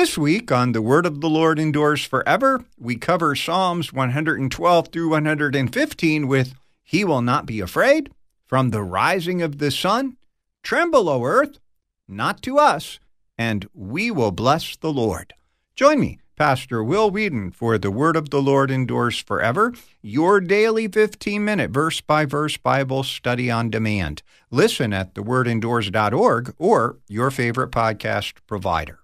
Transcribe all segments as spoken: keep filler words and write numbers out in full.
This week on The Word of the Lord Endures Forever, we cover Psalms one hundred twelve through one hundred fifteen with He Will Not Be Afraid, From the Rising of the Sun, Tremble, O Earth, Not to Us, and We Will Bless the Lord. Join me, Pastor Will Whedon, for The Word of the Lord Endures Forever, your daily fifteen-minute verse-by-verse Bible study on demand. Listen at the word endures dot org or your favorite podcast provider.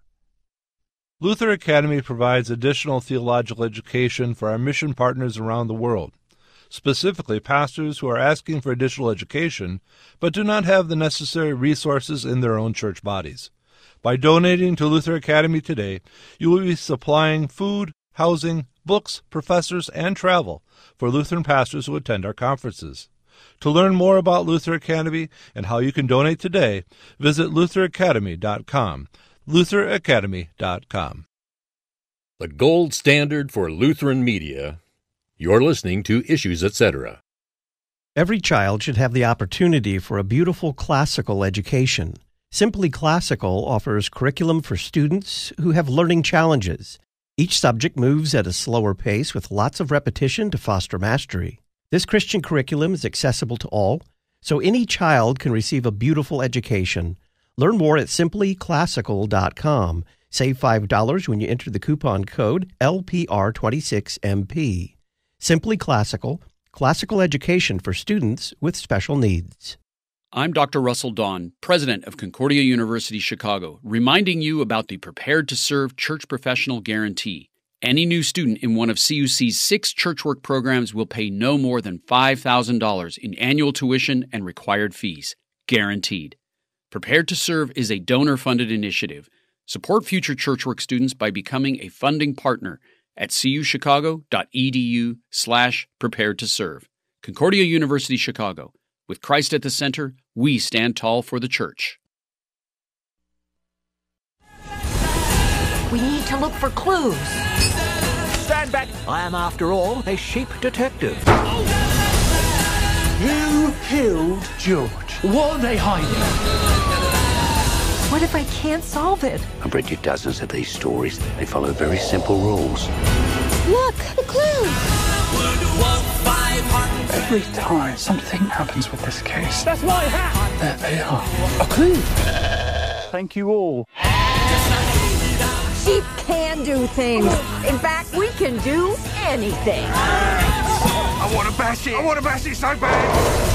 Luther Academy provides additional theological education for our mission partners around the world, specifically pastors who are asking for additional education but do not have the necessary resources in their own church bodies. By donating to Luther Academy today, you will be supplying food, housing, books, professors, and travel for Lutheran pastors who attend our conferences. To learn more about Luther Academy and how you can donate today, visit luther academy dot com. luther academy dot com. The gold standard for Lutheran media. You're listening to Issues, et cetera. Every child should have the opportunity for a beautiful classical education. Simply Classical offers curriculum for students who have learning challenges. Each subject moves at a slower pace with lots of repetition to foster mastery. This Christian curriculum is accessible to all, so any child can receive a beautiful education. Learn more at simply classical dot com. Save five dollars when you enter the coupon code L P R twenty-six M P. Simply Classical, classical education for students with special needs. I'm Doctor Russell Dawn, president of Concordia University Chicago, reminding you about the Prepared to Serve Church Professional Guarantee. Any new student in one of C U C's six church work programs will pay no more than five thousand dollars in annual tuition and required fees. Guaranteed. Prepared to Serve is a donor-funded initiative. Support future church work students by becoming a funding partner at cuchicago.edu slash prepared to serve. Concordia University Chicago. With Christ at the center, we stand tall for the church. We need to look for clues. Stand back! I am, after all, a sheep detective. You killed George. What are they hiding? What if I can't solve it? I've read you dozens of these stories. They follow very simple rules. Look, the clue! Every time something happens with this case, That's my hat! there they are. A clue. Thank you all. Sheep can do things. In fact, we can do anything. I want to bash it! I want to bash it so bad!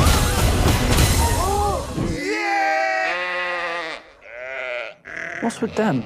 What's with them?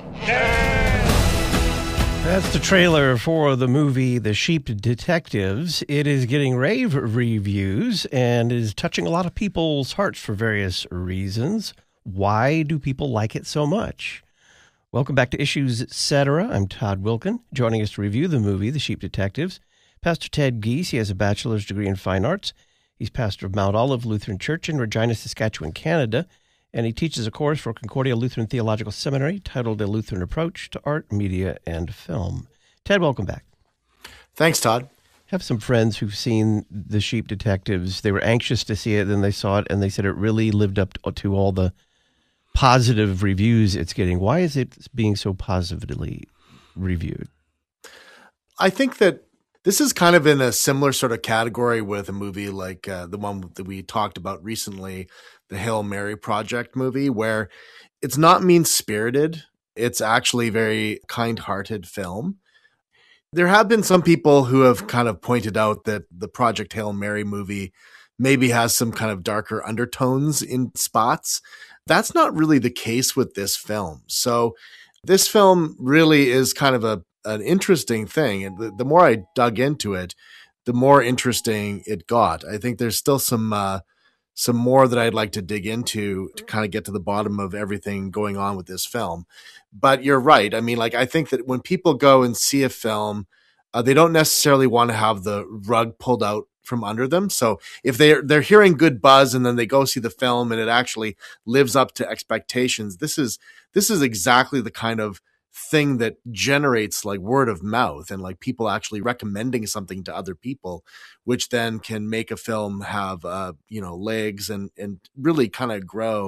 That's the trailer for the movie The Sheep Detectives. It is getting rave reviews and is touching a lot of people's hearts for various reasons. Why do people like it so much? Welcome back to Issues, et cetera. I'm Todd Wilkin. Joining us to review the movie The Sheep Detectives, Pastor Ted Giese. He has a bachelor's degree in fine arts. He's pastor of Mount Olive Lutheran Church in Regina, Saskatchewan, Canada. And he teaches a course for Concordia Lutheran Theological Seminary titled A Lutheran Approach to Art, Media, and Film. Ted, welcome back. Thanks, Todd. I have some friends who've seen The Sheep Detectives. They were anxious to see it, then they saw it, and they said it really lived up to all the positive reviews it's getting. Why is it being so positively reviewed? I think that this is kind of in a similar sort of category with a movie like uh, the one that we talked about recently, the Hail Mary Project movie, where it's not mean-spirited. It's actually a very kind-hearted film. There have been some people who have kind of pointed out that the Project Hail Mary movie maybe has some kind of darker undertones in spots. That's not really the case with this film. So this film really is kind of a an interesting thing. And the, the more I dug into it, the more interesting it got. I think there's still some uh, some more that I'd like to dig into to kind of get to the bottom of everything going on with this film. But you're right. I mean, like, I think that when people go and see a film, uh, they don't necessarily want to have the rug pulled out from under them. So if they're, they're hearing good buzz and then they go see the film and it actually lives up to expectations, this is, this is exactly the kind of thing that generates like word of mouth and like people actually recommending something to other people, which then can make a film have, uh, you know, legs and, and really kind of grow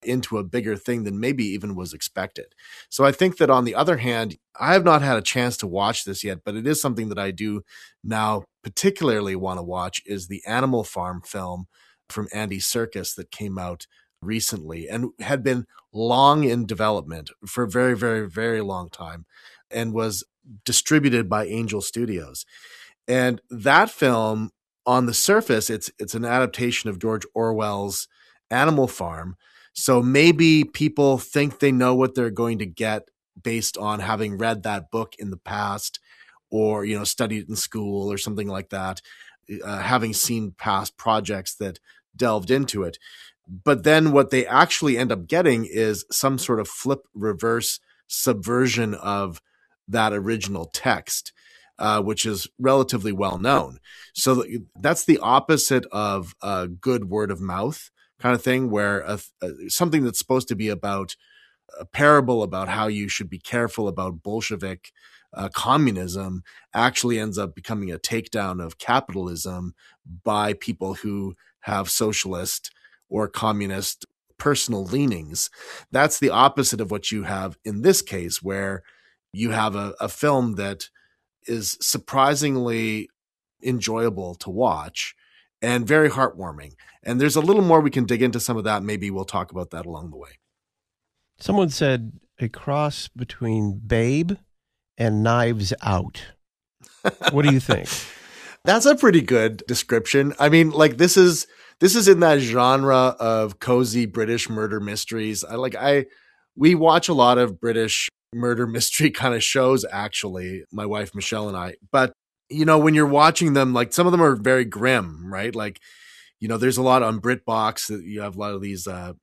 into a bigger thing than maybe even was expected. So I think that on the other hand, I have not had a chance to watch this yet, but it is something that I do now particularly want to watch, is the Animal Farm film from Andy Serkis that came out recently and had been long in development for a very, very, very long time and was distributed by Angel Studios. And that film, on the surface, it's it's an adaptation of George Orwell's Animal Farm. So maybe people think they know what they're going to get based on having read that book in the past, or, you know, studied it in school or something like that, uh, having seen past projects that delved into it. But then what they actually end up getting is some sort of flip reverse subversion of that original text, uh, which is relatively well known. So that's the opposite of a good word of mouth kind of thing, where a, a, something that's supposed to be about a parable about how you should be careful about Bolshevik uh, communism actually ends up becoming a takedown of capitalism by people who have socialist or communist personal leanings. That's the opposite of what you have in this case, where you have a, a film that is surprisingly enjoyable to watch and very heartwarming. And there's a little more we can dig into some of that. Maybe we'll talk about that along the way. Someone said a cross between Babe and Knives Out. What do you think? That's a pretty good description. I mean, like this is this is in that genre of cozy British murder mysteries. I like I we watch a lot of British murder mystery kind of shows, actually, my wife Michelle and I. But you know, when you're watching them, like some of them are very grim, right? Like, you know, there's a lot on BritBox that you have a lot of these uh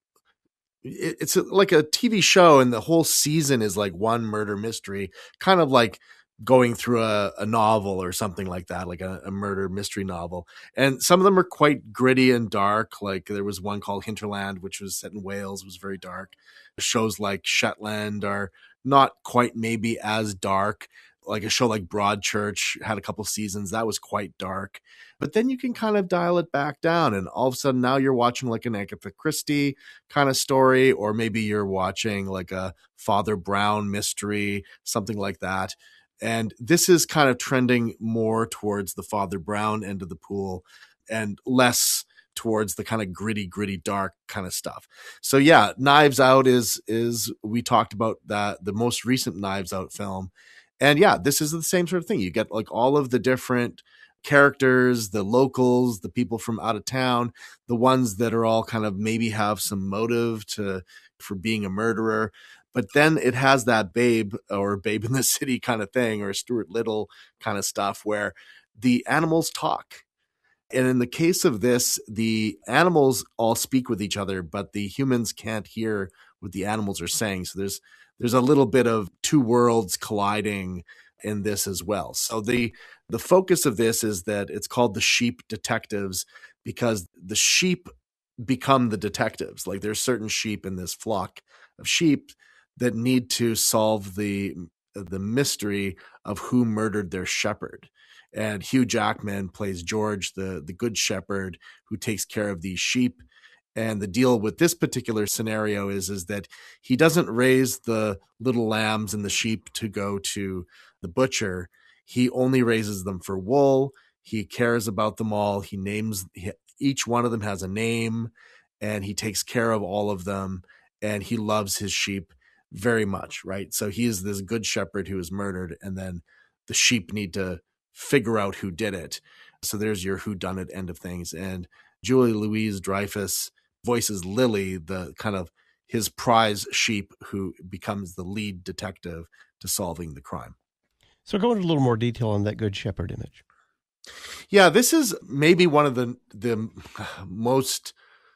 it's like a T V show, and the whole season is like one murder mystery, kind of like going through a, a novel or something like that, like a, a murder mystery novel. And some of them are quite gritty and dark. Like there was one called Hinterland, which was set in Wales, was very dark. Shows like Shetland are not quite maybe as dark. Like a show like Broadchurch had a couple seasons that was quite dark. But then you can kind of dial it back down, and all of a sudden now you're watching like an Agatha Christie kind of story, or maybe you're watching like a Father Brown mystery, something like that. And this is kind of trending more towards the Father Brown end of the pool and less towards the kind of gritty, gritty, dark kind of stuff. So yeah, Knives Out is, is we talked about that, the most recent Knives Out film. And yeah, this is the same sort of thing. You get like all of the different characters, the locals, the people from out of town, the ones that are all kind of maybe have some motive to for being a murderer. But then it has that Babe or Babe in the City kind of thing, or Stuart Little kind of stuff, where the animals talk. And in the case of this, the animals all speak with each other, but the humans can't hear what the animals are saying. So there's there's a little bit of two worlds colliding in this as well. So the the focus of this is that it's called the Sheep Detectives, because the sheep become the detectives. Like there's certain sheep in this flock of sheep that need to solve the the mystery of who murdered their shepherd. And Hugh Jackman plays George, the, the good shepherd who takes care of these sheep. And the deal with this particular scenario is, is that he doesn't raise the little lambs and the sheep to go to the butcher. He only raises them for wool. He cares about them all. He names, he, each one of them has a name, and he takes care of all of them. And he loves his sheep very much, right? So he is this good shepherd who is murdered, and then the sheep need to figure out who did it. So there's your whodunit end of things. And Julie Louis-Dreyfus voices Lily, the kind of his prize sheep who becomes the lead detective to solving the crime. So go into a little more detail on that good shepherd image. Yeah, this is maybe one of the the most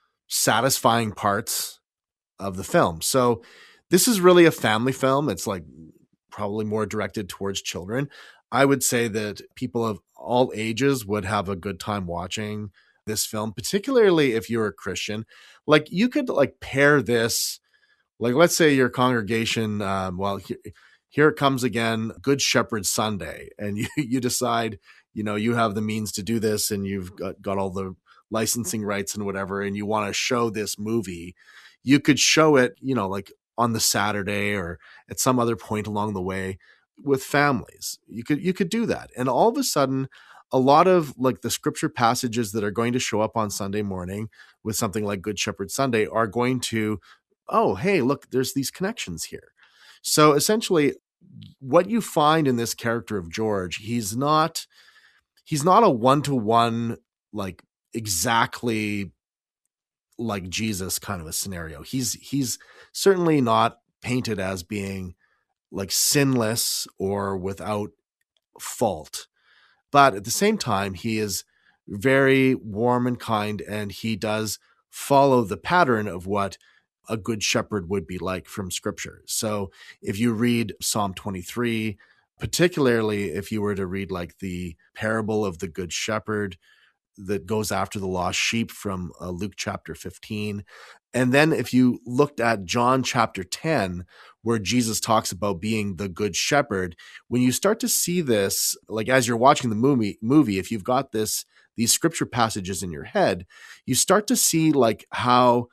satisfying parts of the film. So this is really a family film. It's like probably more directed towards children. I would say that people of all ages would have a good time watching this film, particularly if you're a Christian. Like you could like pair this, like let's say your congregation, um, well, here, here it comes again, Good Shepherd Sunday, and you, you decide, you know, you have the means to do this, and you've got, got all the licensing rights and whatever, and you want to show this movie. you could show it, you know, like on the Saturday or at some other point along the way with families. You could, you could do that. And all of a sudden, a lot of like the scripture passages that are going to show up on Sunday morning with something like Good Shepherd Sunday are going to, oh, hey, look, there's these connections here. So essentially what you find in this character of George, he's not, he's not a one-to-one, like exactly like Jesus kind of a scenario. He's, he's certainly not painted as being like sinless or without fault. But at the same time, he is very warm and kind, and he does follow the pattern of what a good shepherd would be like from scripture. So if you read Psalm twenty-three, particularly if you were to read like the parable of the good shepherd that goes after the lost sheep from uh, Luke chapter fifteen. And then if you looked at John chapter ten, where Jesus talks about being the good shepherd, when you start to see this, like as you're watching the movie, movie, if you've got this, these scripture passages in your head, you start to see like how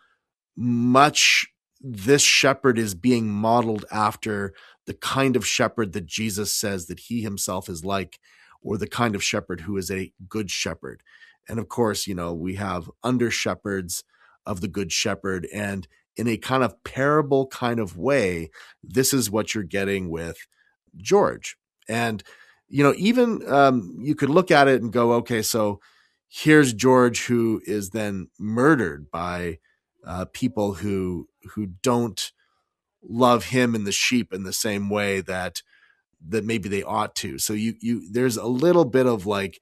much this shepherd is being modeled after the kind of shepherd that Jesus says that he himself is like, or the kind of shepherd who is a good shepherd. And of course, you know, we have under shepherds of the good shepherd, and in a kind of parable kind of way, this is what you're getting with George. And, you know, even um, you could look at it and go, okay, so here's George who is then murdered by uh, people who who don't love him and the sheep in the same way that that maybe they ought to. So you you there's a little bit of like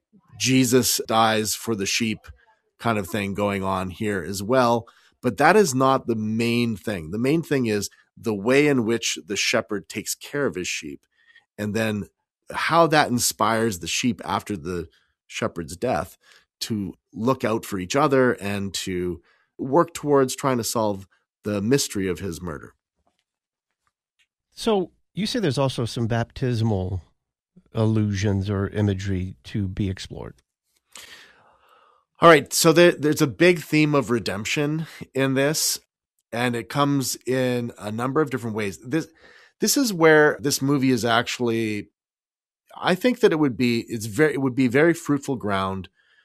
Jesus dies for the sheep kind of thing going on here as well. But that is not the main thing. The main thing is the way in which the shepherd takes care of his sheep, and then how that inspires the sheep after the shepherd's death to look out for each other and to work towards trying to solve the mystery of his murder. So you say there's also some baptismal allusions or imagery to be explored. All right, so there, there's a big theme of redemption in this, and it comes in a number of different ways. This this is where this movie is actually, I think that it would be it's very it would be very fruitful ground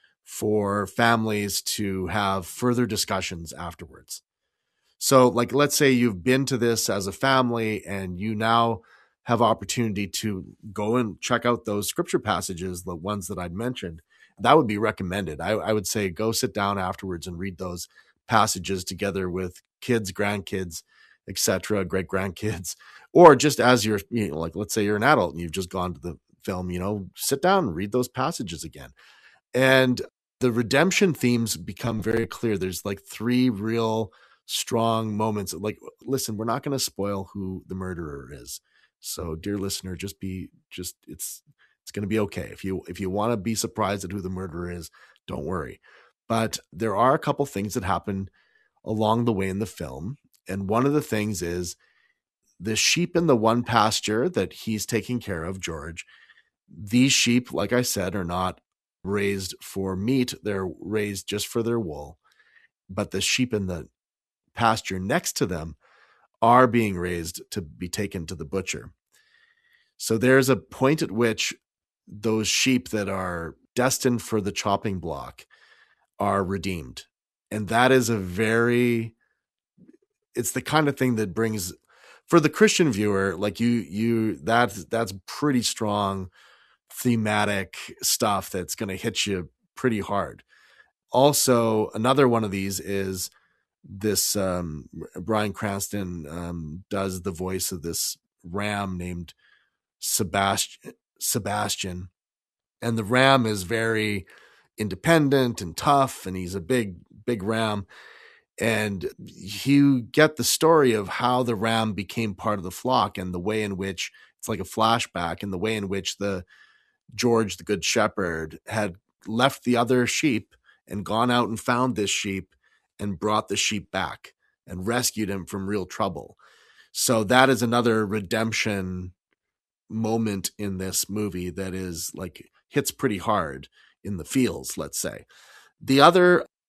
for families to have further discussions afterwards. So, like, let's say you've been to this as a family, and you now have opportunity to go and check out those scripture passages, the ones that I'd mentioned. That would be recommended. I, I would say go sit down afterwards and read those passages together with kids, grandkids, et cetera, great grandkids, or just as you're, you know, like, let's say you're an adult and you've just gone to the film, you know, sit down and read those passages again. And the redemption themes become very clear. There's like three real strong moments. Like, listen, we're not going to spoil who the murderer is. So, dear listener, just be, just, it's, It's going to be okay. If you if you want to be surprised at who the murderer is, don't worry. But there are a couple things that happen along the way in the film. And one of the things is the sheep in the one pasture that he's taking care of, George, these sheep, like I said, are not raised for meat. They're raised just for their wool. But the sheep in the pasture next to them are being raised to be taken to the butcher. So there's a point at which those sheep that are destined for the chopping block are redeemed. And that is a very, it's the kind of thing that brings, for the Christian viewer, like you, you, that's, that's pretty strong thematic stuff that's going to hit you pretty hard. Also, another one of these is this, um, Bryan Cranston um, does the voice of this ram named Sebastian, Sebastian, and the ram is very independent and tough, and he's a big, big ram. And you get the story of how the ram became part of the flock, and the way in which it's like a flashback, and the way in which the George, the good shepherd, had left the other sheep and gone out and found this sheep and brought the sheep back and rescued him from real trouble. So that is another redemption moment in this movie that is like hits pretty hard in the feels, let's say. The other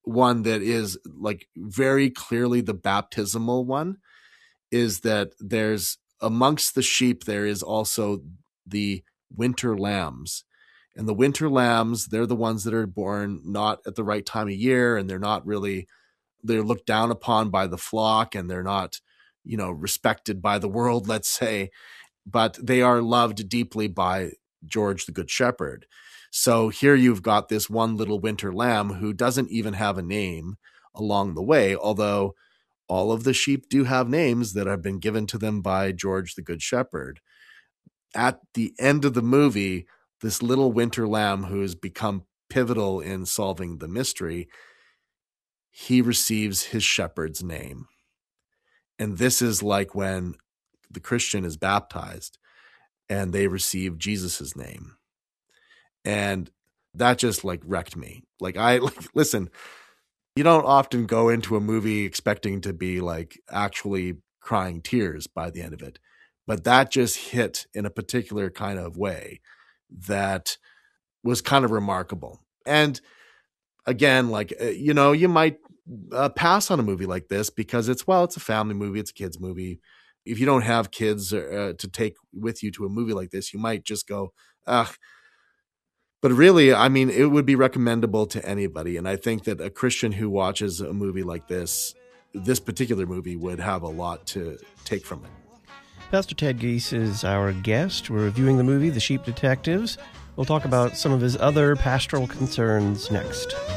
one that is like very clearly the baptismal one is that there's amongst the sheep, there is also the winter lambs. And the winter lambs, they're the ones that are born not at the right time of year, and they're not really, they're looked down upon by the flock, and they're not, you know, respected by the world, let's say, but they are loved deeply by George the Good Shepherd. So here you've got this one little winter lamb who doesn't even have a name along the way, although all of the sheep do have names that have been given to them by George the Good Shepherd. At the end of the movie, this little winter lamb who has become pivotal in solving the mystery, he receives his shepherd's name. And this is like when the Christian is baptized and they receive Jesus's name. And that just like wrecked me. Like I like, listen, you don't often go into a movie expecting to be like actually crying tears by the end of it. But that just hit in a particular kind of way that was kind of remarkable. And again, like, you know, you might uh, pass on a movie like this because it's, well, it's a family movie. It's a kid's movie. If you don't have kids uh, to take with you to a movie like this, you might just go, ugh. But really, I mean, it would be recommendable to anybody. And I think that a Christian who watches a movie like this, this particular movie, would have a lot to take from it. Pastor Ted Giese is our guest. We're reviewing the movie, The Sheep Detectives. We'll talk about some of his other pastoral concerns next.